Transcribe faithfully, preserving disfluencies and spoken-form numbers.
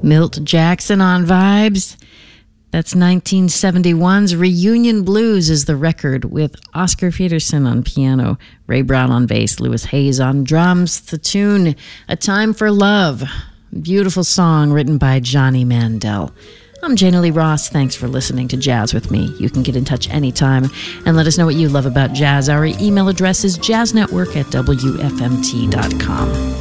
Milt Jackson on Vibes. That's nineteen seventy-one's Reunion Blues is the record with Oscar Peterson on piano, Ray Brown on bass, Louis Hayes on drums. The tune, A Time for Love. Beautiful song written by Johnny Mandel. I'm Jana Lee Ross. Thanks for listening to Jazz with me. You can get in touch anytime and let us know what you love about jazz. Our email address is jazznetwork at W F M T dot com.